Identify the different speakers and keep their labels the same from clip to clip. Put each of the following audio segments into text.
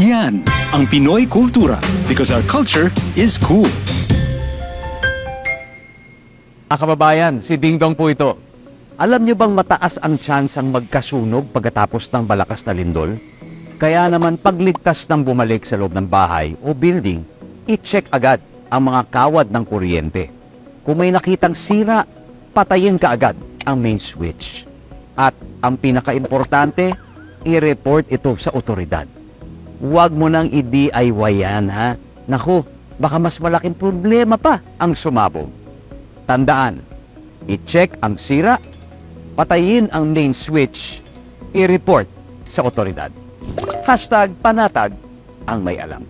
Speaker 1: Yan ang Pinoy kultura because our culture is cool.
Speaker 2: Kababayan, si Ding Dong po ito. Alam niyo bang mataas ang chance ang magkasunog pagkatapos ng malakas na lindol? Kaya naman pagligtas ng bumalik sa loob ng bahay o building, i-check agad ang mga kawad ng kuryente. Kung may nakitang sira, patayin ka agad ang main switch. At ang pinaka-importante, i-report ito sa otoridad. Huwag mo nang i-DIY yan, ha? Naku, baka mas malaking problema pa ang sumabog. Tandaan, i-check ang sira, patayin ang main switch, i-report sa otoridad. #panatag ang may alam.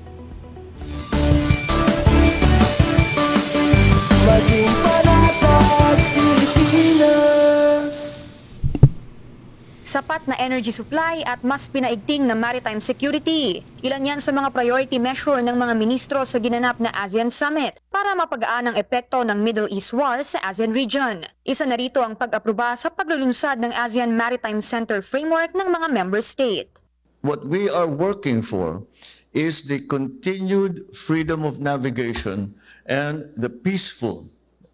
Speaker 3: Maging panatag Pilipinas.
Speaker 4: Sapat na energy supply at mas pinaigting na maritime security. Ilan yan sa mga priority measure ng mga ministro sa ginanap na ASEAN Summit para mapagaan ang epekto ng Middle East War sa ASEAN region. Isa na rito ang pag-aproba sa paglulunsad ng ASEAN Maritime Center Framework ng mga member state.
Speaker 5: What we are working for is the continued freedom of navigation and the peaceful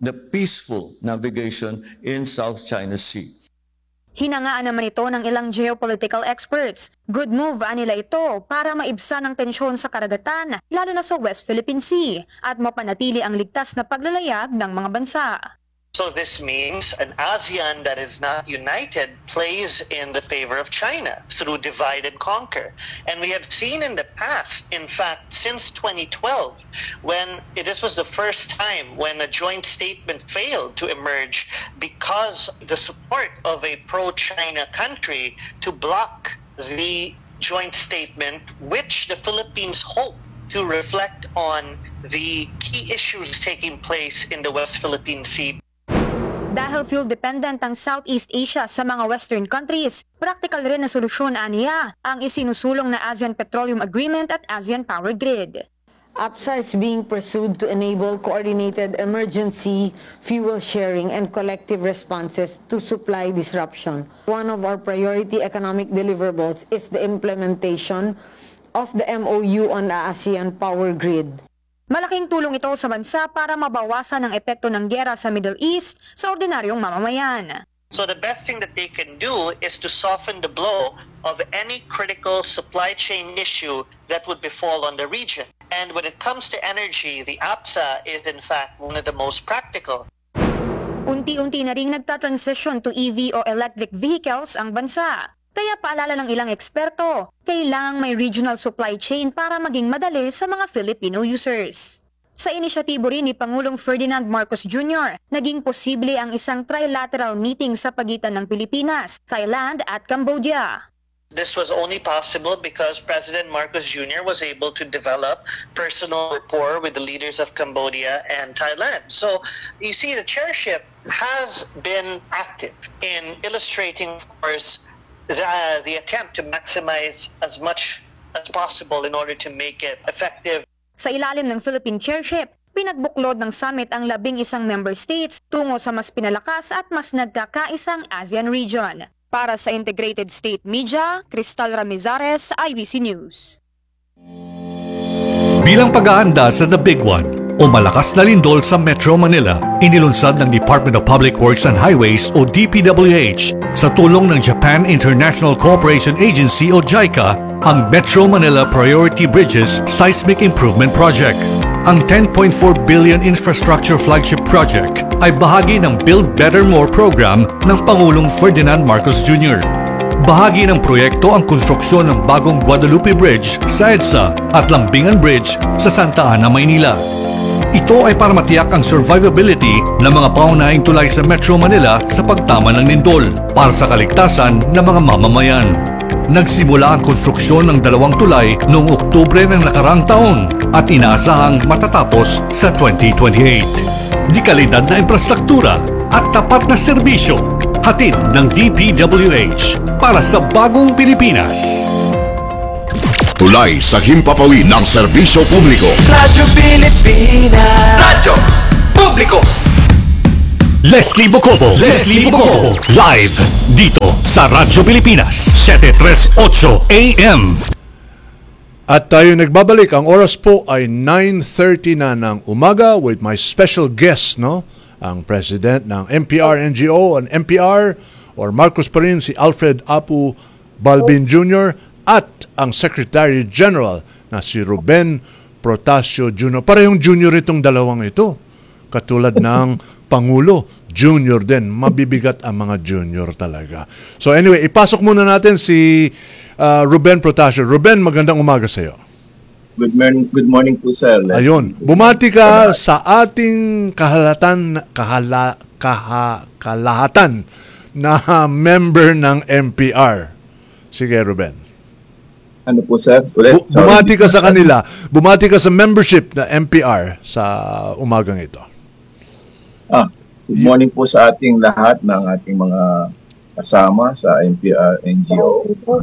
Speaker 5: navigation in South China Sea.
Speaker 4: Hinangaan naman ito ng ilang geopolitical experts. Good move nila ito para maibsan ang tensyon sa karagatan, lalo na sa West Philippine Sea, at mapanatili ang ligtas na paglalayag ng mga bansa.
Speaker 6: So this means an ASEAN that is not united plays in the favor of China through divide and conquer. And we have seen in the past, in fact, since 2012, when this was the first time when a joint statement failed to emerge because the support of a pro-China country to block the joint statement, which the Philippines hope to reflect on the key issues taking place in the West Philippine Sea.
Speaker 4: Dahil fuel-dependent ang Southeast Asia sa mga Western countries, practical rin na solusyon aniya ang isinusulong na ASEAN Petroleum Agreement at ASEAN Power Grid.
Speaker 7: APSA is being pursued to enable coordinated emergency fuel sharing and collective responses to supply disruption. One of our priority economic deliverables is the implementation of the MOU on the ASEAN Power Grid.
Speaker 4: Malaking tulong ito sa bansa para mabawasan ang epekto ng giyera sa Middle East sa ordinaryong mamamayan.
Speaker 6: So the best thing that they can do is to soften the blow of any critical supply chain issue that would befall on the region. And when it comes to energy, the APSA is in fact one of the most practical.
Speaker 4: Unti-unti na ring nagta-transition to EV o electric vehicles ang bansa. Kaya paalala ng ilang eksperto, kailangang may regional supply chain para maging madali sa mga Filipino users. Sa inisyatibo rin ni Pangulong Ferdinand Marcos Jr., naging posible ang isang trilateral meeting sa pagitan ng Pilipinas, Thailand at Cambodia.
Speaker 6: This was only possible because President Marcos Jr. was able to develop personal rapport with the leaders of Cambodia and Thailand. So you see, the chairship has been active in illustrating, of course, the attempt to maximize as much as possible in order to make it effective.
Speaker 4: Sa ilalim ng Philippine chairship, pinagbuklod ng summit ang 11 member states tungo sa mas pinalakas at mas nagkakaisang ASEAN region. Para sa Integrated State Media, Cristal Ramizares, IBC News.
Speaker 8: Bilang paghahanda sa The Big One o malakas na lindol sa Metro Manila, inilunsad ng Department of Public Works and Highways o DPWH sa tulong ng Japan International Cooperation Agency o JICA ang Metro Manila Priority Bridges Seismic Improvement Project. Ang 10.4 billion infrastructure flagship project ay bahagi ng Build Better More program ng Pangulong Ferdinand Marcos Jr. Bahagi ng proyekto ang konstruksyon ng bagong Guadalupe Bridge sa EDSA at Lambingan Bridge sa Santa Ana, Maynila. Ito ay para matiyak ang survivability ng mga paunahing tulay sa Metro Manila sa pagtama ng lindol para sa kaligtasan ng mga mamamayan. Nagsimula ang konstruksyon ng 2 tulay noong Oktubre ng nakarang taon at inaasahang matatapos sa 2028. Di kalidad na infrastruktura at tapat na serbisyo, hatid ng DPWH para sa bagong Pilipinas.
Speaker 9: Tulay sa himpapawid ng serbisyo publiko.
Speaker 3: Radyo Pilipinas. Radyo Publiko.
Speaker 8: Leslie Bocobo, live dito sa Radyo Pilipinas, 738 AM.
Speaker 10: At tayo nagbabalik. Ang oras po ay 9:30 na ng umaga with my special guest, no? Ang president ng NPR NGO, ang NPR or Marcos pa rin, si Alfred Apu Balbin Jr. at ang Secretary General na si Ruben Protasio Jr. Parehong junior itong dalawang ito. Katulad ng Pangulo, junior din. Mabibigat ang mga junior talaga. So anyway, ipasok muna natin si Ruben Protasio. Ruben, magandang umaga sa iyo.
Speaker 11: Good morning po, sir.
Speaker 10: Ayun, bumati ka sa ating kalahatan na member ng NPR. Sige, Ruben.
Speaker 11: Ano po, sir? Ulit?
Speaker 10: Bumati ka sa kanila. Bumati ka sa membership na NPR sa umagang ito.
Speaker 11: Good morning po sa ating lahat ng ating mga kasama sa NPR NGO.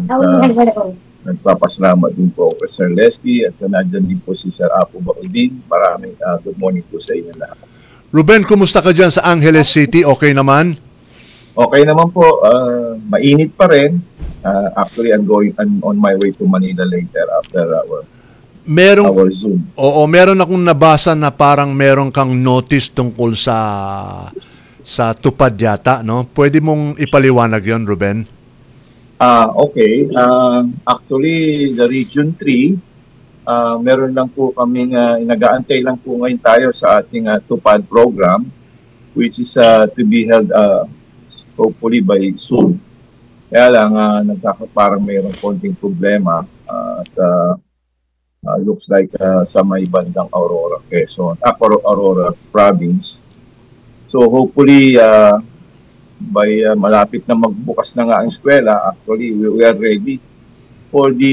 Speaker 11: Nagpapasalamat din po kay Sir Leslie at sa nandyan din po si Sir Apu Balbin. Maraming good morning po sa inyo lahat.
Speaker 10: Ruben, kumusta ka dyan sa Angeles City? Okay naman?
Speaker 11: Okay naman po. Mainit pa rin. Actually, I'm on my way to Manila later after our Zoom.
Speaker 10: Oo, meron akong nabasa na parang meron kang notice tungkol sa tupad yata, no? Pwede mong ipaliwanag yon, Ruben?
Speaker 11: Okay. Actually, the Region 3, meron lang po kaming, nag-aantay lang po ngayon tayo sa ating tupad program, which is to be held hopefully by soon. Kaya lang, parang mayroong konting problema at looks like sa may bandang Aurora, Quezon, Aurora Province. So hopefully, by malapit na magbukas na nga ang eskwela, actually we are ready for the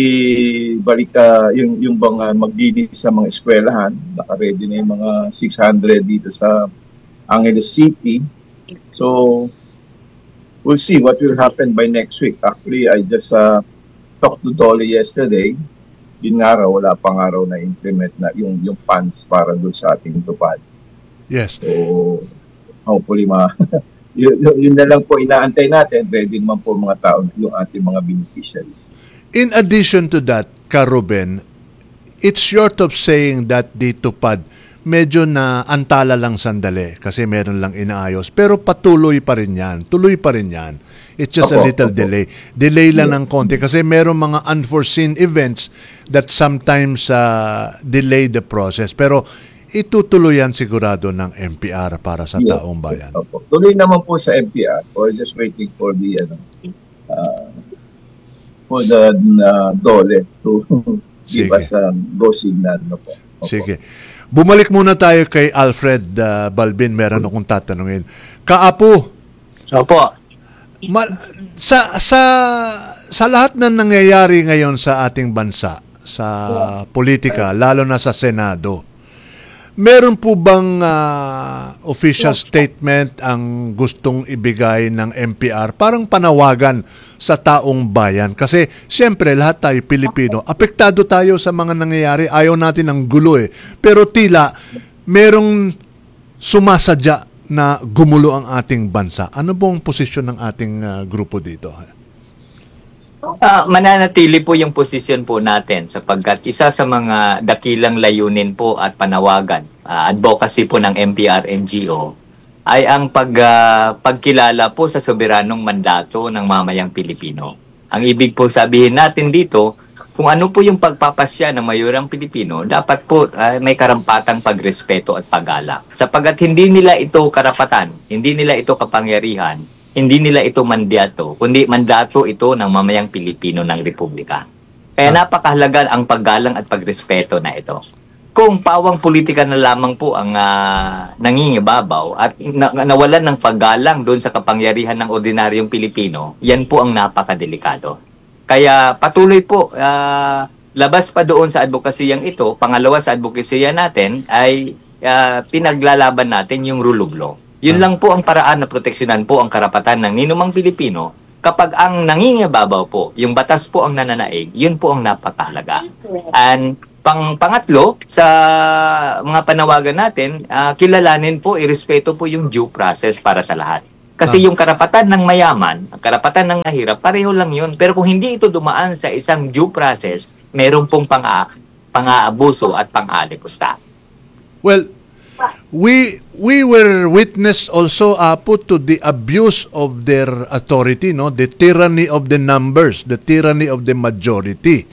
Speaker 11: yung bang maglinis sa mga eskwelahan. Naka-ready na yung mga 600 dito sa Angeles City. So we'll see what will happen by next week. Actually, I just talked to Dolly yesterday. Yun nga raw, wala pang araw na implement na yung funds para doon sa ating tupad.
Speaker 10: Yes.
Speaker 11: So hopefully yun na lang po inaantay natin, ready naman po mga tao, yung ating mga beneficiaries.
Speaker 10: In addition to that, Ruben, it's short of saying that the tupad medyo na antala lang sandali kasi meron lang inaayos. Pero patuloy pa rin yan. Tuloy pa rin yan. It's just a little delay. Delay lang ng konti kasi meron mga unforeseen events that sometimes delay the process. Pero itutuloy yan sigurado ng NPR para sa taong bayan.
Speaker 11: Tuloy naman po sa NPR. We're just waiting for the DOLE to give us go signal.
Speaker 10: Sige. Bumalik muna tayo kay Alfred Balbin. Meron akong tatanungin. Kaapo.
Speaker 12: Opo.
Speaker 10: Sa lahat na nangyayari ngayon sa ating bansa, sa politika, lalo na sa Senado, meron po bang official statement ang gustong ibigay ng NPR? Parang panawagan sa taong bayan. Kasi siyempre lahat tayo Pilipino, apektado tayo sa mga nangyayari. Ayaw natin ng gulo eh. Pero tila merong sumasadya na gumulo ang ating bansa. Ano pong posisyon ng ating grupo dito?
Speaker 12: Mananatili po yung posisyon po natin sapagkat isa sa mga dakilang layunin po at panawagan, advocacy po ng NPR NGO ay ang pagkilala po sa soberanong mandato ng mamayang Pilipino. Ang ibig po sabihin natin dito, kung ano po yung pagpapasya ng mayurang Pilipino, dapat po may karampatang pagrespeto at paggalak. Sapagkat hindi nila ito karapatan, hindi nila ito kapangyarihan, hindi nila ito mandato, kundi mandato ito ng mamayang Pilipino ng Republika. Kaya napakahalaga ang paggalang at pagrespeto na ito. Kung pawang politika na lamang po ang nangingibabaw at nawalan ng paggalang doon sa kapangyarihan ng ordinaryong Pilipino, yan po ang napakadelikado. Kaya patuloy po, labas pa doon sa advokasiyang ito, pangalawa sa advokasya natin ay pinaglalaban natin yung rule of law. Yun lang po ang paraan na proteksyonan po ang karapatan ng ninumang Pilipino kapag ang nangingibabaw po, yung batas po ang nananaig, yun po ang napakahalaga. And pangatlo, sa mga panawagan natin, kilalanin po, irespeto po yung due process para sa lahat. Kasi yung karapatan ng mayaman, ang karapatan ng nahirap, pareho lang yun. Pero kung hindi ito dumaan sa isang due process, meron pong pang-aabuso at pang-alipusta.
Speaker 10: Well, we were witness also put to the abuse of their authority, no, the tyranny of the numbers, the tyranny of the majority.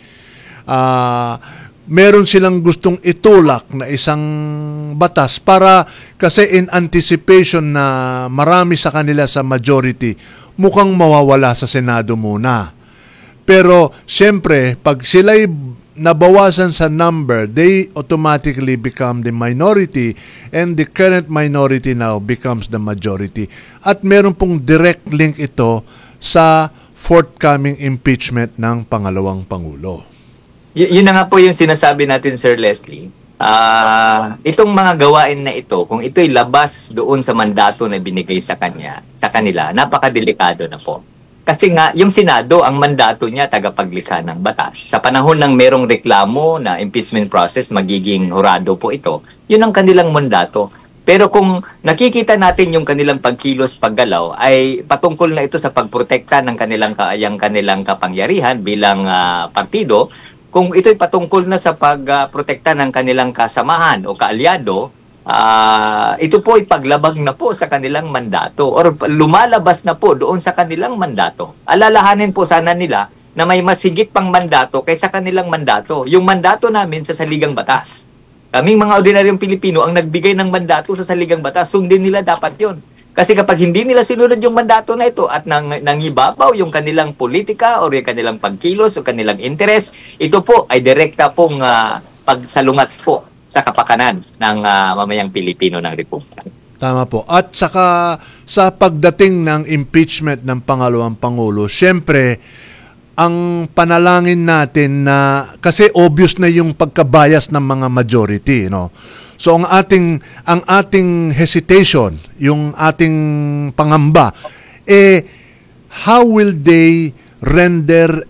Speaker 10: Meron silang gustong itulak na isang batas para kasi in anticipation na marami sa kanila sa majority mukhang mawawala sa Senado muna. Pero siyempre, pag sila'y nabawasan sa number, they automatically become the minority and the current minority now becomes the majority. At meron pong direct link ito sa forthcoming impeachment ng pangalawang Pangulo.
Speaker 12: Yun na nga po yung sinasabi natin, Sir Leslie. Itong mga gawain na ito, kung ito'y labas doon sa mandato na binigay sa kanila, napakadelikado na po. Kasi nga, yung Senado, ang mandato niya, tagapaglikha ng batas. Sa panahon ng merong reklamo na impeachment process, magiging hurado po ito, yun ang kanilang mandato. Pero kung nakikita natin yung kanilang pagkilos, paggalaw, ay patungkol na ito sa pagprotekta ng kanilang kapangyarihan bilang partido. Kung ito'y patungkol na sa pagprotekta ng kanilang kasamahan o kaalyado, ito po ay paglabag na po sa kanilang mandato or lumalabas na po doon sa kanilang mandato. Alalahanin po sana nila na may mas higit pang mandato kaysa kanilang mandato. Yung mandato namin sa saligang batas. Kaming mga ordinaryong Pilipino ang nagbigay ng mandato sa saligang batas, sundin nila dapat yon. Kasi kapag hindi nila sinunod yung mandato na ito at nangibabaw yung kanilang politika o yung kanilang pagkilos o kanilang interes, ito po ay direkta pong pagsalungat po sa kapakanan ng mamayang Pilipino ng Republika.
Speaker 10: Tama po. At saka sa pagdating ng impeachment ng pangalawang Pangulo, siyempre, ang panalangin natin na kasi obvious na yung pagkabias ng mga majority, no. So ang ating hesitation, yung ating pangamba, how will they render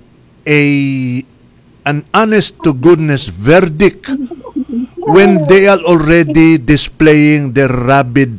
Speaker 10: an honest to goodness verdict when they are already displaying their rabid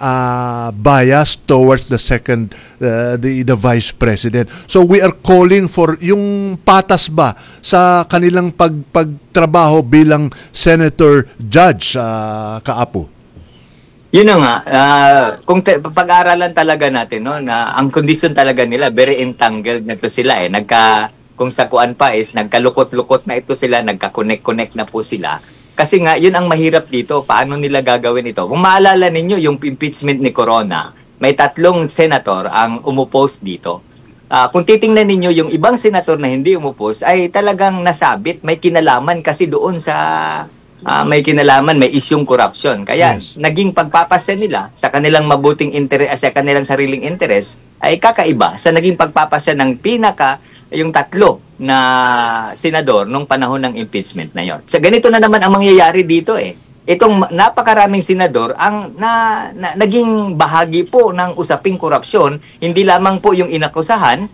Speaker 10: bias towards the the vice president. So we are calling for yung patas ba sa kanilang pagtrabaho bilang senator judge, Kaapo.
Speaker 12: Yun na nga, kung pag-aaralan talaga natin, no, na ang condition talaga nila, very entangled na to sila kung sa kuan pa is nagkalukot-lukot na ito sila, nagka-connect-connect na po sila. Kasi nga, yun ang mahirap dito. Paano nila gagawin ito? Kung maalala ninyo, yung impeachment ni Corona, may 3 senator ang umupos dito. Kung titingnan ninyo, yung ibang senator na hindi umupos, ay talagang nasabit, may kinalaman kasi doon sa may kinalaman, may isyong corruption. Kaya, naging pagpapasya nila sa kanilang mabuting interes, sa kanilang sariling interes, ay kakaiba sa naging pagpapasya ng yung 3 na senador nung panahon ng impeachment na yon. So ganito na naman ang mangyayari dito Itong napakaraming senador ang naging bahagi po ng usaping korupsyon, hindi lamang po yung inakusahan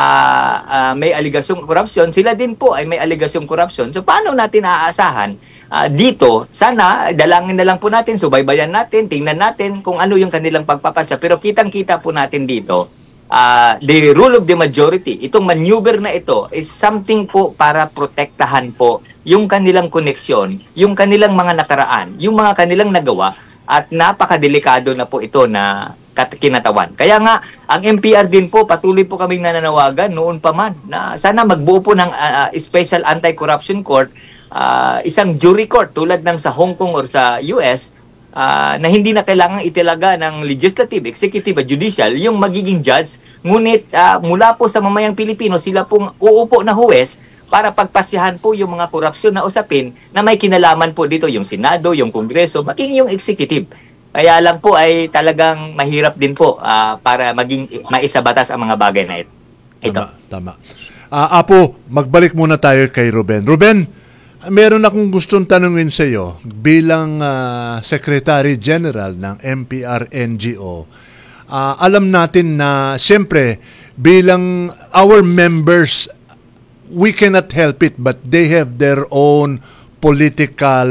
Speaker 12: may aligasyong korupsyon, sila din po ay may aligasyong korupsyon. So paano natin aasahan dito? Sana dalangin na lang po natin, subaybayan natin, tingnan natin kung ano yung kanilang pagpapasya. Pero kitang-kita po natin dito, the rule of the majority, itong maneuver na ito is something po para protektahan po yung kanilang koneksyon, yung kanilang mga nakaraan, yung mga kanilang nagawa, at napakadelikado na po ito na kinatawan. Kaya nga, ang MPR din po, patuloy po kaming nananawagan noon pa man na sana magbuo po ng Special Anti-Corruption Court, isang jury court tulad ng sa Hong Kong or sa US, na hindi na kailangang italaga ng legislative, executive, at judicial yung magiging judge. Ngunit mula po sa mamayang Pilipino, sila pong uupo na huwes para pagpasyahan po yung mga korupsyon na usapin na may kinalaman po dito yung Senado, yung Kongreso, maging yung executive. Kaya lang po ay talagang mahirap din po para maging maisabatas ang mga bagay na ito.
Speaker 10: Tama. Apo, magbalik muna tayo kay Ruben. Ruben, meron akong gustong tanungin sa iyo bilang Secretary General ng MPR-NGO. Alam natin na siyempre bilang our members, we cannot help it but they have their own political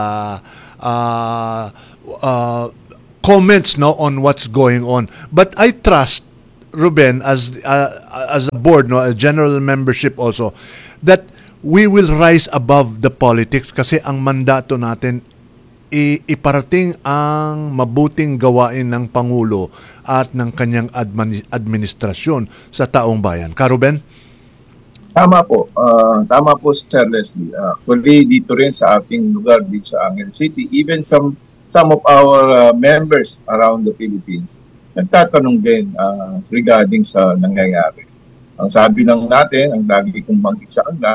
Speaker 10: comments on what's going on. But I trust, Ruben, as a board, a general membership also, that we will rise above the politics kasi ang mandato natin iparating ang mabuting gawain ng Pangulo at ng kanyang administrasyon sa taong bayan. Karuben?
Speaker 11: Tama po. Tama po, Sir Leslie. Actually, dito rin sa ating lugar, dito sa Angel City, even some of our members around the Philippines, nagtatanong din regarding sa nangyayari. Ang sabi lang natin, ang lagi kong banggit sa kanila,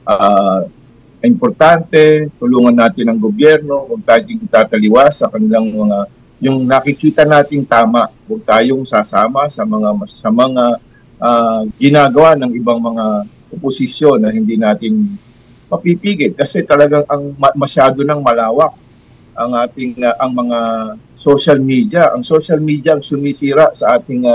Speaker 11: importante, tulungan natin ang gobyerno, huwag tayong tataliwas sa kanilang mga, yung nakikita nating tama, huwag tayong sasama sa mga masasamang ginagawa ng ibang mga oposisyon na hindi natin mapipigil. Kasi talagang masyado nang malawak ang ating ang mga social media. Ang social media ang sumisira sa ating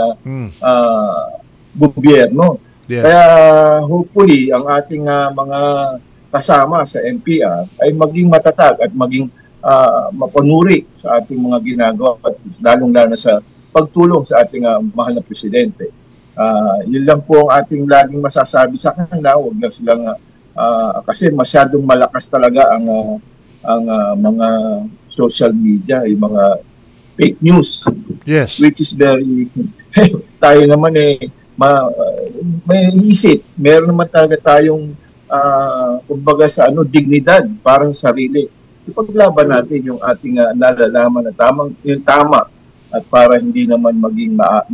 Speaker 11: gobyerno.
Speaker 10: Yes.
Speaker 11: Kaya hopefully ang ating mga kasama sa NPR ay maging matatag at maging mapanuri sa ating mga ginagawa at lalong-lalo sa pagtulong sa ating mahal na presidente. Yun lang po ang ating laging masasabi sa kanila. Huwag na silang kasi masyadong malakas talaga ang mga social media, yung mga fake news.
Speaker 10: Yes.
Speaker 11: Which is very tayo naman may isip. Meron naman talaga tayong kumbaga sa dignidad parang sarili. Ipaglaban natin yung ating nalalaman na yung tama at para hindi naman maging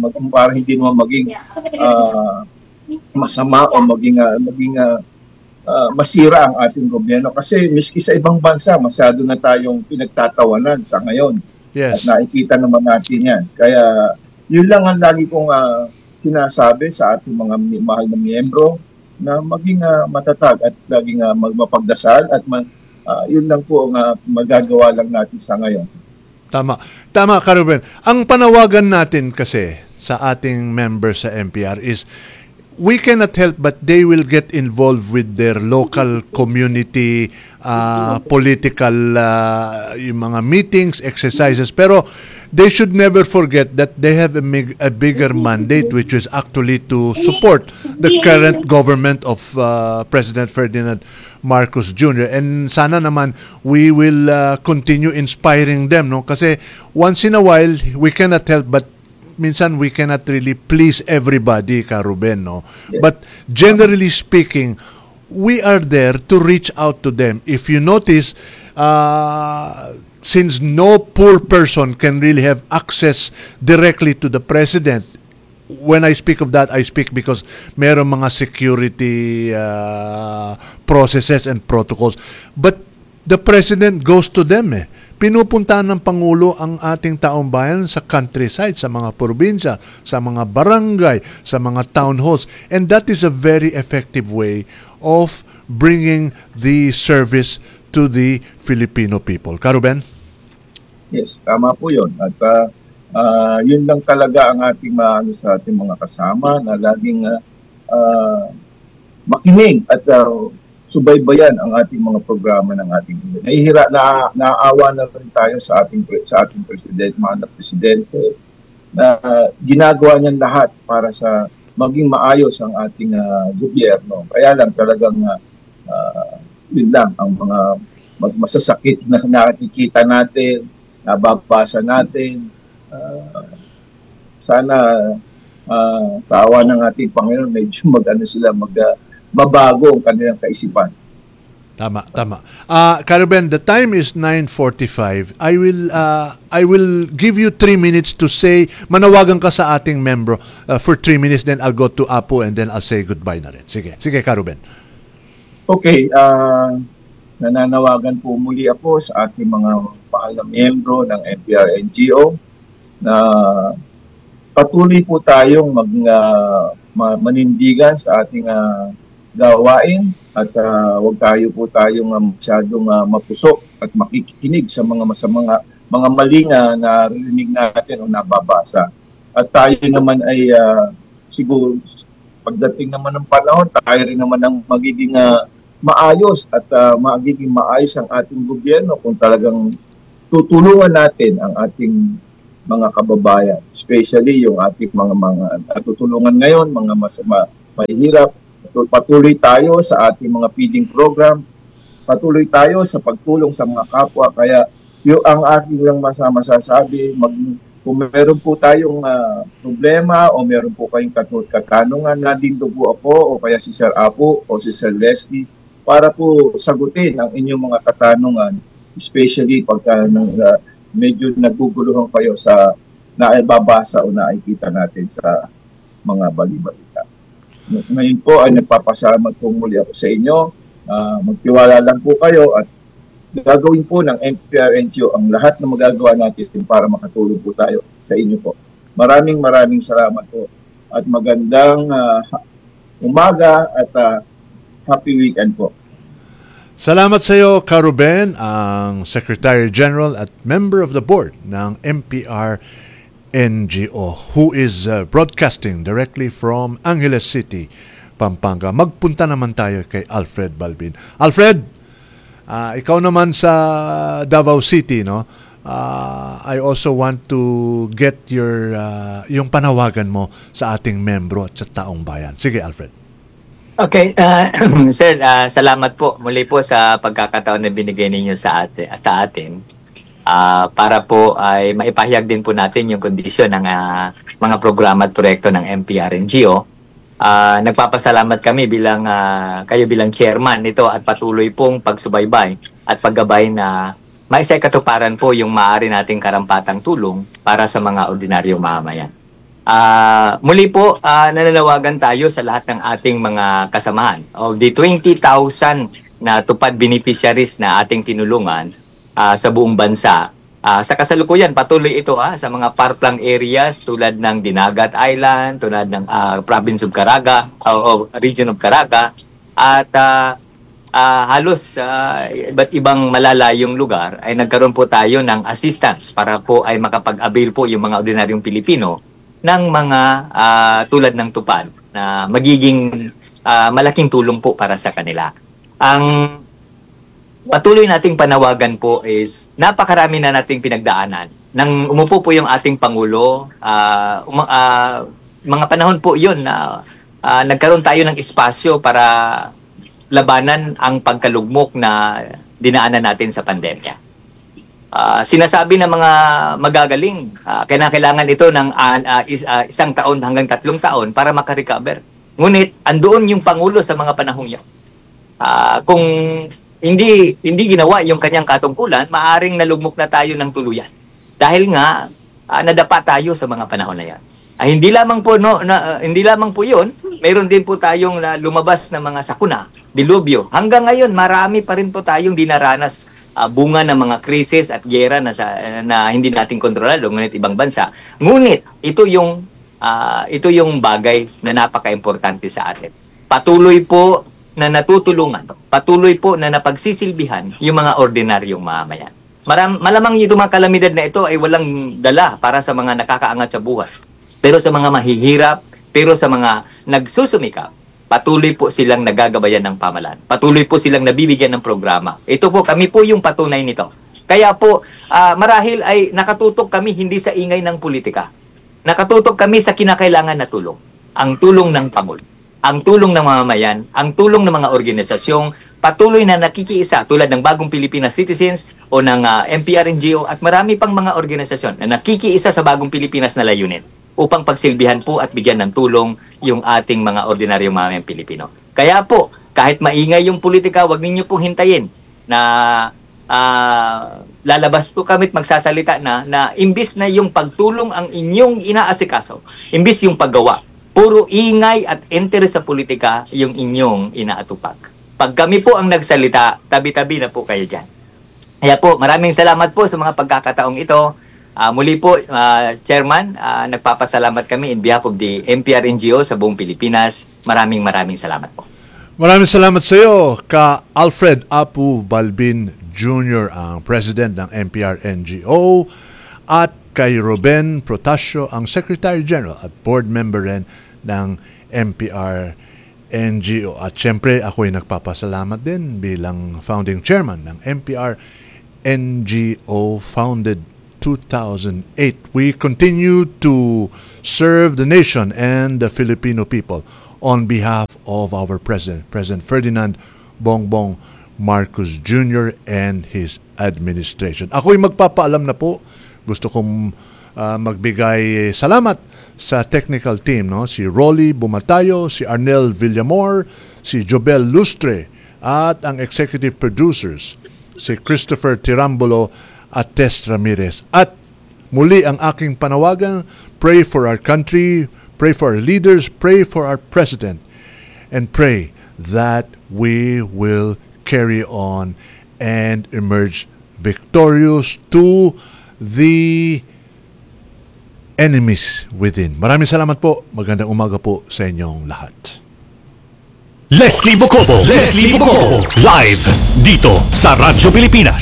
Speaker 11: masama o maging masira ang ating gobyerno kasi miski sa ibang bansa masyado na tayong pinagtatawanan sa ngayon.
Speaker 10: Yes.
Speaker 11: At nakikita naman natin yan. Kaya yun lang ang lagi kong sinasabi sa ating mga mahal na miyembro na maging matatag at laging mapagdasal at yun lang po ang magagawa lang natin sa ngayon.
Speaker 10: Tama, Karuben. Ang panawagan natin kasi sa ating members sa NPR is we cannot help but they will get involved with their local community political yung mga meetings, exercises, pero they should never forget that they have a bigger mandate which is actually to support the current government of President Ferdinand Marcos Jr. And sana naman we will continue inspiring them, no? Kasi once in a while we cannot help but minsan we cannot really please everybody, Karuben, no?
Speaker 11: Yes.
Speaker 10: But generally speaking, we are there to reach out to them. If you notice, since no poor person can really have access directly to the president, when I speak of that, I speak because meron mga security processes and protocols. But the president goes to them, Pinupuntahan ng Pangulo ang ating taong bayan sa countryside, sa mga probinsya, sa mga barangay, sa mga town halls. And that is a very effective way of bringing the service to the Filipino people. Karuben?
Speaker 11: Yes, tama po yun. At yun lang talaga ang ating sa ating mga kasama na laging makinig at subaybayan ang ating mga programa ng ating naaawa na rin tayo sa ating presidente, mahal na presidente, na ginagawa niyan lahat para sa maging maayos ang ating gobyerno. Kaya lang talagang yun lang ang mga masasakit na nakikita natin, nababasa natin. Sana sa awa ng ating Panginoon medyo mabago ang kanilang kaisipan.
Speaker 10: Tama. Karuben, the time is 9:45. I will give you 3 minutes to say, manawagan ka sa ating membro for 3 minutes, then I'll go to Apo and then I'll say goodbye na rin. Sige, Karuben.
Speaker 11: Okay, nananawagan po muli ako sa ating mga mahal na miyembro ng NPR NGO na patuloy po tayong manindigan sa ating gawain at huwag tayo masyadong mapusok at makikinig sa mga maling narinig natin o nababasa. At tayo naman ay siguro pagdating naman ng panahon, tayo rin naman ang magiging maayos at magiging maayos ang ating gobyerno kung talagang tutulungan natin ang ating mga kababayan, especially yung ating mga tutulungan ngayon, mga mahihirap, patuloy tayo sa ating mga feeding program, patuloy tayo sa pagtulong sa mga kapwa. Kaya ang aking lang masasabi, kung meron po tayong problema o meron po kayong katanungan, nandito po ako o kaya si Sir Apo o si Sir Leslie para po sagutin ang inyong mga katanungan, especially pagka medyo naguguluhan kayo sa naibabasa o nakikita natin sa mga balibalita. Ngayon po ay nagpapasalamat po muli ako sa inyo. Magtiwala lang po kayo at gagawin po ng MPR-NGO ang lahat na magagawa natin para makatulong po tayo sa inyo po. Maraming salamat po at magandang umaga at happy weekend po.
Speaker 10: Salamat sa iyo, Ka Ruben, ang Secretary General at member of the board ng MPR NGO who is broadcasting directly from Angeles City, Pampanga. Magpunta naman tayo kay Alfred Balbin. Alfred, ikaw naman sa Davao City, no? I also want to get yung panawagan mo sa ating membro at sa taong bayan. Sige, Alfred.
Speaker 12: Okay, sir, salamat po muli po sa pagkakataon na binigay ninyo sa atin. Para po ay maipahayag din po natin yung kondisyon ng mga programa at proyekto ng MPR-NGO. Nagpapasalamat kami kayo bilang chairman nito at patuloy pong pagsubaybay at paggabay na maisakatuparan po yung maaari nating karampatang tulong para sa mga ordinaryong mamamayan. Muli po, nananawagan tayo sa lahat ng ating mga kasamahan. Of the 20,000 na tupad beneficiaries na ating tinulungan sa buong bansa, sa kasalukuyan, patuloy ito sa mga parklang areas tulad ng Dinagat Island, tulad ng province of Caraga o region of Caraga at halos iba't ibang malalayong lugar ay nagkaroon po tayo ng assistance para po ay makapag-avail po yung mga ordinaryong Pilipino ng mga tulad ng tupad na magiging malaking tulong po para sa kanila. Ang patuloy nating panawagan po is napakarami na nating pinagdaanan. Nang umupo po yung ating Pangulo, mga panahon po yun na nagkaroon tayo ng espasyo para labanan ang pagkalugmok na dinaanan natin sa pandemya. Sinasabi ng mga magagaling, kailangan ito ng isang taon hanggang 3 taon para makarecover. Ngunit andoon yung Pangulo sa mga panahong yan. Kung hindi ginawa yung kanyang katungkulan, maaring nalugmok na tayo ng tuluyan. Dahil nga nadapa tayo sa mga panahon na yan. Hindi lamang po 'yon, mayroon din po tayong lumabas na mga sakuna, dilubyo. Hanggang ngayon, marami pa rin po tayong dinaranas bunga ng mga krisis at giyera na hindi natin kontrolado ngunit ibang bansa. Ngunit ito yung bagay na napaka-importante sa atin. Patuloy po na natutulungan, patuloy po na napagsisilbihan yung mga ordinaryong mamamayan. Malamang yung mga kalamidad na ito ay walang dala para sa mga nakakaangat sa buhay. Pero sa mga mahihirap, pero sa mga nagsusumikap, patuloy po silang nagagabayan ng pamahalaan. Patuloy po silang nabibigyan ng programa. Ito po, kami po yung patunay nito. Kaya po, marahil ay nakatutok kami hindi sa ingay ng politika. Nakatutok kami sa kinakailangan na tulong. Ang tulong ng Pangulo. Ang tulong ng mamamayan, ang tulong ng mga organisasyong patuloy na nakikiisa tulad ng Bagong Pilipinas Citizens o ng MPR-NGO at marami pang mga organisasyon na nakikiisa sa Bagong Pilipinas na layunin upang pagsilbihan po at bigyan ng tulong yung ating mga ordinaryong mamamayang Pilipino. Kaya po, kahit maingay yung politika, wag ninyo pong hintayin na lalabas po kami at magsasalita na imbis na yung pagtulong ang inyong inaasikaso, imbis yung paggawa, puro ingay at interest sa politika yung inyong inaatupag. Pag kami po ang nagsalita, tabi-tabi na po kayo dyan. Kaya po, maraming salamat po sa mga pagkakataong ito. Muli po, Chairman, nagpapasalamat kami in behalf of the MPR-NGO sa buong Pilipinas. Maraming salamat po.
Speaker 10: Maraming salamat sa iyo, Ka Alfred Apu Balbin Jr., ang President ng MPR-NGO, at kay Ruben Protasio, ang Secretary General at Board Member rin ng MPR-NGO. At syempre, ako'y nagpapasalamat din bilang Founding Chairman ng MPR-NGO, founded 2008. We continue to serve the nation and the Filipino people on behalf of our President, President Ferdinand Bongbong Marcos Jr. and his administration. Ako'y magpapaalam na po. Gusto kong magbigay salamat sa technical team, no? Si Rolly Bumatayo, si Arnel Villamor, si Jobel Lustre, at ang executive producers, si Christopher Tirambolo at Tess Ramirez. At muli ang aking panawagan, pray for our country, pray for our leaders, pray for our president, and pray that we will carry on and emerge victorious to the enemies within. Maraming salamat po. Magandang umaga po sa inyong lahat.
Speaker 8: Leslie Bocobo, live dito sa Radyo Pilipinas,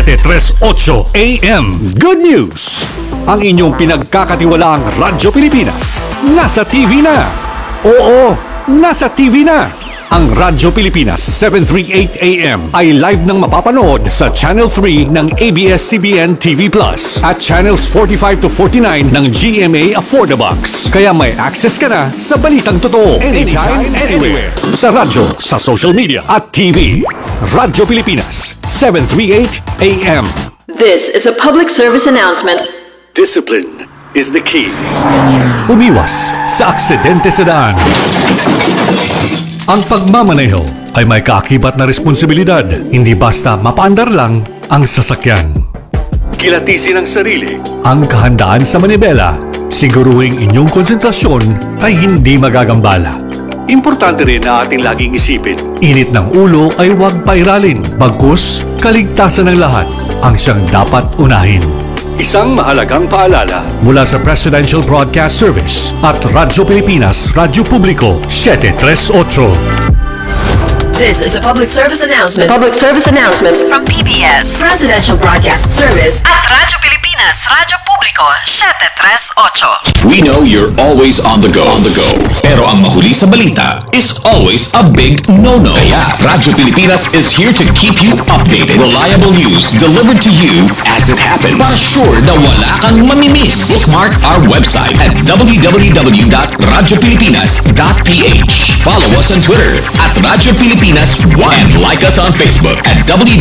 Speaker 8: 738 AM. Good news! Ang inyong pinagkakatiwalaang Radyo Pilipinas, nasa TV na. Oo, nasa TV na. Ang Radyo Pilipinas 738 AM ay live nang mapapanood sa Channel 3 ng ABS-CBN TV Plus at Channels 45 to 49 ng GMA Affordabox. Kaya may access ka na sa balitang totoo anytime, anywhere. Sa radyo, sa social media at TV. Radyo Pilipinas 738 AM.
Speaker 13: This is a public service announcement.
Speaker 8: Discipline is the key. Umiwas sa aksidente sa daan. Ang pagmamaneho ay may kaakibat na responsibilidad, hindi basta mapaandar lang ang sasakyan. Kilatisin ang sarili, ang kahandaan sa manibela, siguruhing inyong konsentrasyon ay hindi magagambala. Importante rin na ating laging isipin, init ng ulo ay huwag pairalin, bagkus kaligtasan ng lahat ang siyang dapat unahin. Isang mahalagang paalala mula sa Presidential Broadcast Service at Radyo Pilipinas, Radyo Publiko, 738.
Speaker 13: This is a public service announcement. From PBS, Presidential Broadcast Service at Radyo Pilipinas, Radyo Publiko, 738.
Speaker 9: We know you're always on the go. Pero ang mahuli sa balita is always a big no-no. Kaya Radyo Pilipinas is here to keep you updated. Reliable news delivered to you as it happens. Para sure na wala kang mamimiss. Bookmark our website at www.radiopilipinas.ph. Follow us on Twitter at Radyo Pilipinas 1 and like us on Facebook at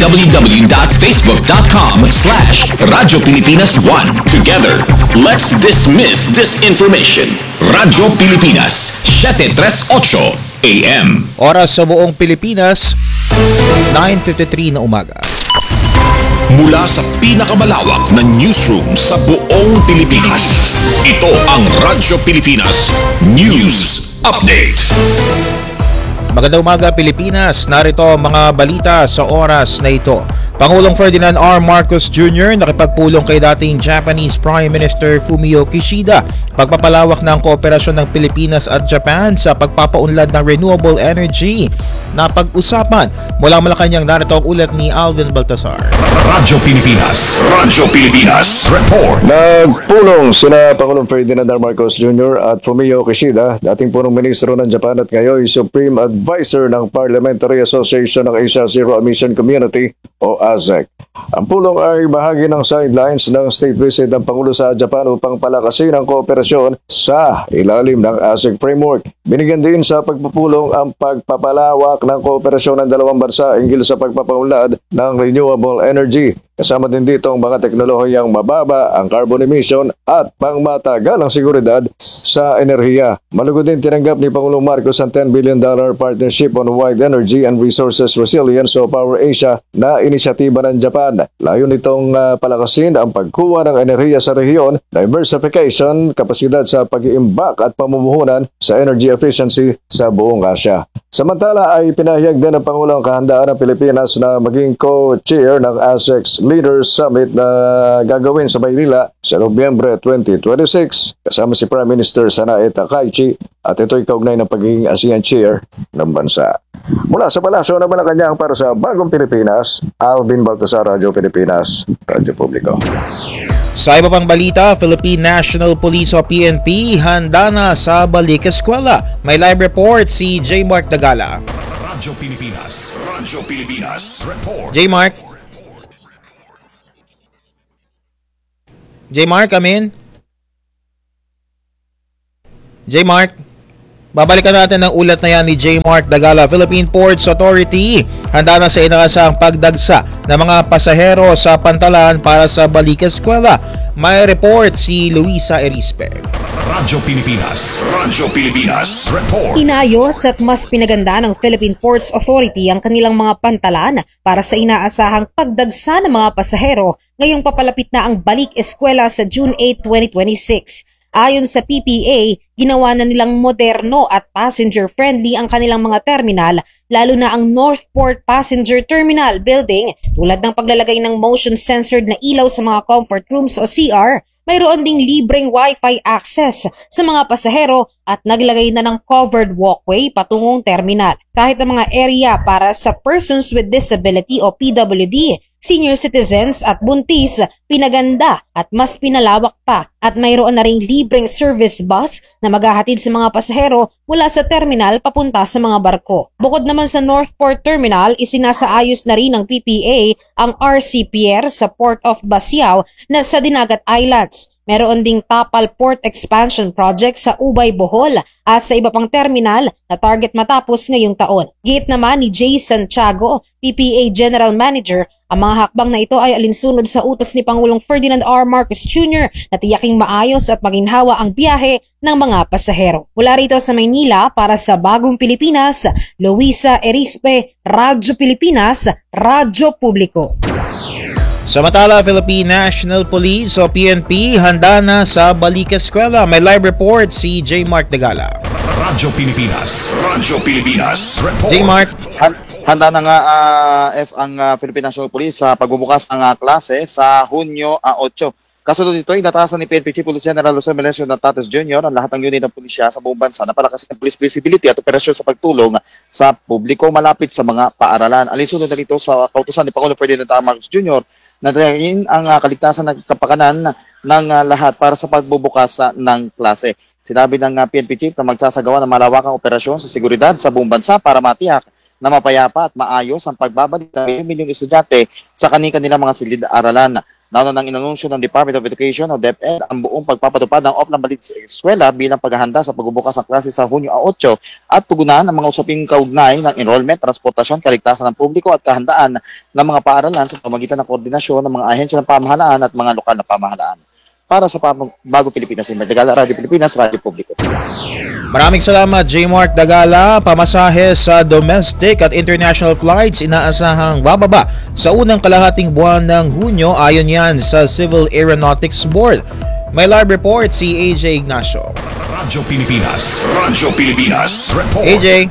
Speaker 9: www.facebook.com/Radyo Pilipinas 1. Together, let's dismiss disinformation. Radyo Pilipinas, 738 AM.
Speaker 14: Oras sa buong Pilipinas, 9:53 na umaga.
Speaker 9: Mula sa pinakamalawak na newsroom sa buong Pilipinas. Ito ang Radyo Pilipinas News Update.
Speaker 14: Magandang umaga Pilipinas, narito ang mga balita sa oras na ito. Pangulong Ferdinand R. Marcos Jr. nakipagpulong kay dating Japanese Prime Minister Fumio Kishida pagpapalawak ng kooperasyon ng Pilipinas at Japan sa pagpapaunlad ng renewable energy. Napag-usapan mula Malacanang, narito ang ulat ni Alvin Baltasar.
Speaker 9: Radyo Pilipinas Report.
Speaker 15: Nagpulong sina Pangulong Ferdinand R. Marcos Jr. at Fumio Kishida, dating punong ministro ng Japan at ngayon Supreme Advisor ng Parliamentary Association ng Asia Zero Emission Community o ASEC. Ang pulong ay bahagi ng sidelines ng state visit ng Pangulo sa Japan upang palakasin ang kooperasyon sa ilalim ng ASEC framework. Binigyan din sa pagpupulong ang pagpapalawak ng kooperasyon ng dalawang bansa hinggil sa pagpapaunlad ng renewable energy. Kasama din dito ang mga teknolohiyang mababa ang carbon emission at pangmatagalang seguridad sa enerhiya. Malugod din tinanggap ni Pangulong Marcos ang $10 billion Partnership on Wide Energy and Resources Resilience o Power Asia na inisyatiba ng Japan. Layo nitong palakasin ang pagkuha ng enerhiya sa rehiyon, diversification, kapasidad sa pag-iimbak at pamumuhunan sa energy efficiency sa buong Asia. Samantala ay pinahayag din ng Pangulo ang kahandaan ng Pilipinas na maging co-chair ng ASEC Leaders Summit na gagawin sa Maynila sa Nobyembre 2026 kasama si Prime Minister Sanae Takaichi at ito'y kaugnay ng pagiging ASEAN Chair ng bansa. Mula sa Palasyo ng Malacanang para sa Bagong Pilipinas, Alvin Baltasar, Radyo Pilipinas, Radyo Publiko.
Speaker 14: Sa iba pang balita, Philippine National Police o PNP handa na sa balik eskwela. May live report si J. Mark Dagala.
Speaker 9: Radyo Pilipinas Report.
Speaker 14: J. Mark. J. Mark, come in. J. Mark. Babalikan natin ang ulat na yan ni J. Mark Dagala. Philippine Ports Authority handa na sa inaasahang pagdagsa ng mga pasahero sa Pantalan para sa balik eskwela. May report si Luisa Erispe.
Speaker 9: Radyo Pilipinas report.
Speaker 16: Inayos at mas pinaganda ng Philippine Ports Authority ang kanilang mga pantalan para sa inaasahang pagdagsa ng mga pasahero ngayong papalapit na ang balik eskwela sa June 8, 2026. Ayon sa PPA, ginawa na nilang moderno at passenger-friendly ang kanilang mga terminal, lalo na ang Northport Passenger Terminal Building tulad ng paglalagay ng motion-censored na ilaw sa mga comfort rooms o CR. Mayroon ding libreng Wi-Fi access sa mga pasahero at naglagay na ng covered walkway patungong terminal. Kahit ang mga area para sa persons with disability o PWD, senior citizens at buntis, pinaganda at mas pinalawak pa. At mayroon na ring libreng service bus na maghahatid sa mga pasahero mula sa terminal papunta sa mga barko. Bukod naman sa Northport Terminal, isinasaayos na rin ng PPA ang RC Pier sa Port of Basiao na sa Dinagat Islands. Meron ding Tapal Port Expansion Project sa Ubay, Bohol at sa iba pang terminal na target matapos ngayong taon. Giit naman ni Jay Santiago, PPA General Manager, ang mga hakbang na ito ay alinsunod sa utos ni Pangulong Ferdinand R. Marcos Jr. na tiyaking maayos at maginhawa ang biyahe ng mga pasahero. Mula rito sa Maynila para sa Bagong Pilipinas, Luisa Erispe, Radyo Pilipinas, Radyo Publiko.
Speaker 14: Samantala, Philippine National Police o PNP handa na sa balik eskwela. May live report si J. Mark Dagala.
Speaker 9: Radyo Pilipinas report.
Speaker 14: J. Mark.
Speaker 17: Handa na nga ang Philippine National Police sa pagbubukas ng klase sa Hunyo 8. Kasunod nito, inatasan ni PNP Chief Police General Jose Melencio Natates Jr. ang lahat ng unit ng pulisya sa buong bansa na palakasin ng police visibility at operasyon sa pagtulong sa publiko malapit sa mga paaralan. Alinsunod na rito sa kautusan ni Pangulong Ferdinand R. Marcos Jr. na tiyakin ang kaligtasan ng kapakanan ng lahat para sa pagbubukas ng klase. Sinabi ng PNP Chief na magsasagawa ng malawakang operasyon sa seguridad sa buong bansa para matiyak na mapayapa at maayos ang pagbabalik ng milyong estudyante sa kanilang mga silid-aralan. Nauna nang inanunsyo ng Department of Education o DepEd ang buong pagpapatupad ng offline balik sa eskwela bilang paghahanda sa pagbubukas ng klase sa Hunyo 8 at tugunan ang mga usaping kaugnay ng enrollment, transportasyon, kaligtasan ng publiko at kahandaan ng mga paaralan sa pamagitan ng koordinasyon ng mga ahensya ng pamahalaan at mga lokal na pamahalaan. Para sa Bagong Pilipinas, Dagala, Radyo Pilipinas, Radyo Publiko.
Speaker 14: Maraming salamat, J. Mark Dagala. Pamasahe sa domestic at international flights inaasahang bababa sa unang kalahating buwan ng Hunyo ayon yan sa Civil Aeronautics Board. May live report si AJ Ignacio.
Speaker 9: Radyo Pilipinas report.
Speaker 14: AJ.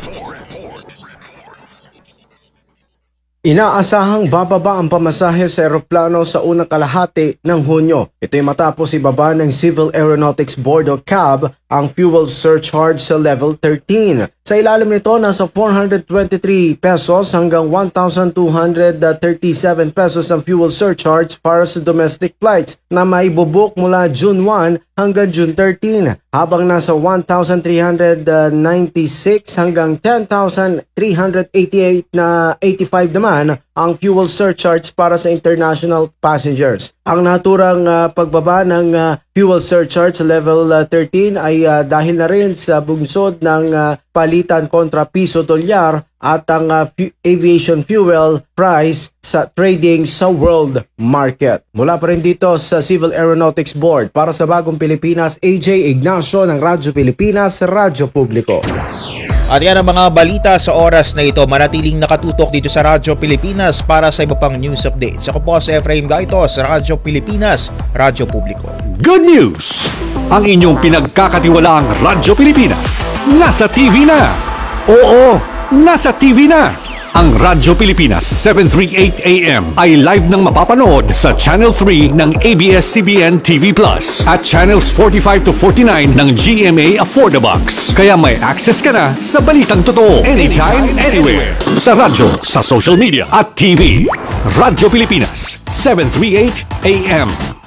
Speaker 18: Inaasahang bababa ang pamasahe sa eroplano sa unang kalahati ng Hunyo. Ito'y matapos ibaba ng Civil Aeronautics Board o CAB ang fuel surcharge sa level 13. Sa ilalim nito, nasa 423 pesos hanggang 1,237 pesos ang fuel surcharge para sa domestic flights na maibubuk mula June 1 hanggang June 13, habang nasa 1,396 hanggang 10,388 na 85 naman ang fuel surcharge para sa international passengers. Ang naturang pagbaba ng fuel surcharge level 13 ay dahil na rin sa bunsod ng palitan kontra piso dolyar at ang aviation fuel price sa trading sa world market. Mula pa rin dito sa Civil Aeronautics Board para sa Bagong Pilipinas, AJ Ignacio ng Radyo Pilipinas, Radyo Publiko.
Speaker 14: At yan ang mga balita sa oras na ito. Manatiling nakatutok dito sa Radyo Pilipinas para sa iba pang news updates. Ako po si Efraim Gaitos, Radyo Pilipinas, Radyo Publiko.
Speaker 8: Good news! Ang inyong pinagkakatiwalaang Radyo Pilipinas nasa TV na. Oo, nasa TV na. Ang Radyo Pilipinas 738 AM ay live nang mapapanood sa Channel 3 ng ABS-CBN TV Plus at Channels 45 to 49 ng GMA Affordabox. Kaya may access ka na sa balitang totoo anytime, anywhere. Sa radyo, sa social media at TV. Radyo Pilipinas 738 AM.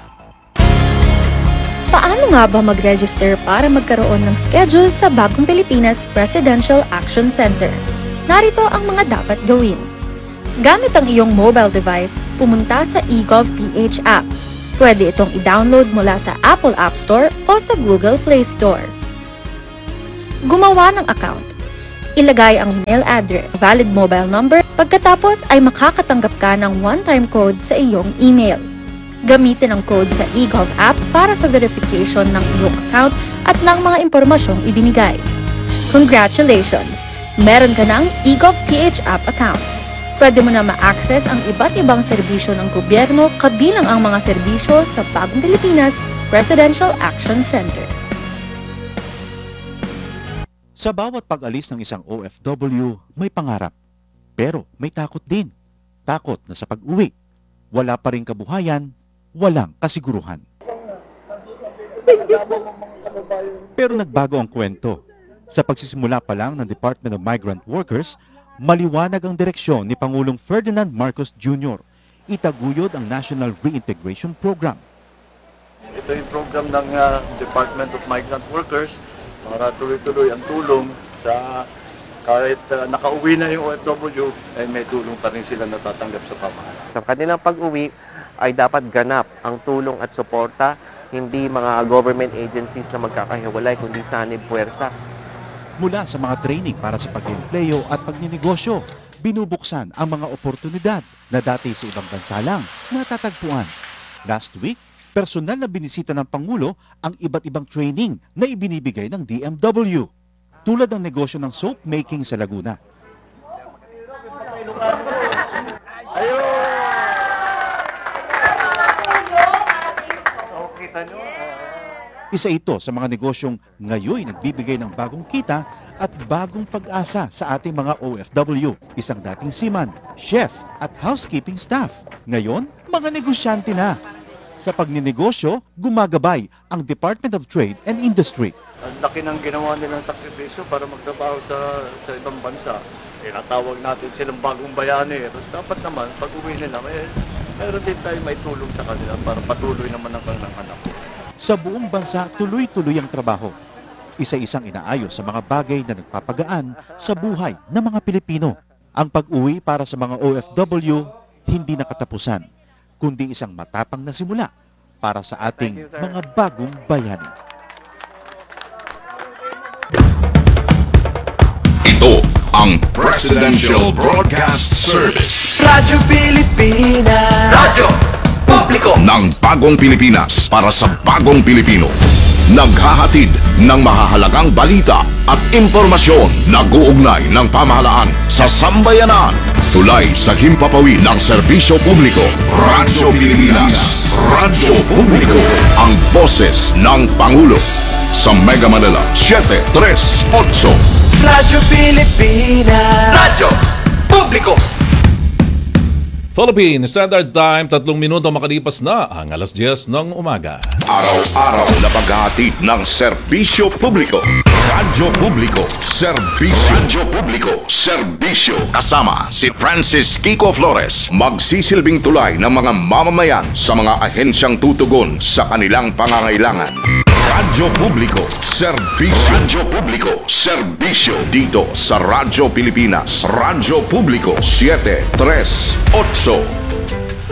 Speaker 19: Paano nga ba mag-register para magkaroon ng schedule sa Bagong Pilipinas Presidential Action Center? Narito ang mga dapat gawin. Gamit ang iyong mobile device, pumunta sa eGovPH app. Pwede itong i-download mula sa Apple App Store o sa Google Play Store. Gumawa ng account. Ilagay ang email address, valid mobile number, pagkatapos ay makakatanggap ka ng one-time code sa iyong email. Gamitin ang code sa eGov app para sa verification ng iyong account at ng mga impormasyong ibinigay. Congratulations! Meron ka ng eGov PH app account. Pwede mo na ma-access ang iba't ibang serbisyo ng gobyerno kabilang ang mga serbisyo sa Bagong Pilipinas Presidential Action Center.
Speaker 20: Sa bawat pag-alis ng isang OFW, may pangarap. Pero may takot din. Takot na sa pag-uwi, wala pa ring kabuhayan, walang kasiguruhan. Pero nagbago ang kwento. Sa pagsisimula pa lang ng Department of Migrant Workers, maliwanag ang direksyon ni Pangulong Ferdinand Marcos Jr. Itaguyod ang National Reintegration Program.
Speaker 5: Ito yung program ng Department of Migrant Workers para tuloy-tuloy ang tulong sa kahit nakauwi na yung OFW, ay may tulong pa rin sila natatanggap sa pamahalaan.
Speaker 21: Sa kanilang pag-uwi ay dapat ganap ang tulong at suporta, hindi mga government agencies na magkakahiwalay, kundi sanib puwersa.
Speaker 20: Mula sa mga training para sa pag-empleyo at pagninegosyo, binubuksan ang mga oportunidad na dati sa ibang bansa lang natatagpuan. Last week, personal na binisita ng Pangulo ang iba't ibang training na ibinibigay ng DMW, tulad ng negosyo ng soap making sa Laguna. Isa ito sa mga negosyong ngayon nagbibigay ng bagong kita at bagong pag-asa sa ating mga OFW. Isang dating seaman, chef at housekeeping staff. Ngayon, mga negosyante na. Sa pagninegosyo, gumagabay ang Department of Trade and Industry.
Speaker 5: Ang laki ng ginawa nilang sakripisyo para magtrabaho sa ibang bansa. Tinatawag natin silang bagong bayani. Tapos dapat naman, pag-uwi nila, mayroon din tayo may tulong sa kanila para patuloy naman ang kanilang anak.
Speaker 20: Sa buong bansa, tuloy-tuloy ang trabaho. Isa-isang inaayos sa mga bagay na nagpapagaan sa buhay ng mga Pilipino. Ang pag-uwi para sa mga OFW, hindi nakatapusan, kundi isang matapang na simula para sa ating mga bagong bayani.
Speaker 9: Ito ang Presidential Broadcast Service.
Speaker 3: Radyo Pilipinas. Radyo Publiko
Speaker 9: Ng bagong Pilipinas para sa bagong Pilipino. Naghahatid ng mahahalagang balita at impormasyon na guugnay ng pamahalaan sa sambayanan. Tulay sa himpapawid ng serbisyo publiko. Radyo Pilipinas. Radyo Publiko. Ang boses ng Pangulo. Sa Mega Manila, 738.
Speaker 3: Radyo Pilipinas. Radyo Publiko.
Speaker 22: Philippine Standard Time, 3 minuto makalipas na ang alas 10 ng umaga.
Speaker 9: Araw-araw na paghahatid ng serbisyo publiko. Radyo Publiko, serbisyo. Radyo Publiko, serbisyo. Kasama si Francis Kiko Flores. Magsisilbing tulay ng mga mamamayan sa mga ahensyang tutugon sa kanilang pangangailangan. Radyo Publiko, serbisyo. Radyo Publiko, serbisyo. Dito sa Radyo Pilipinas. Radyo Publiko, 738.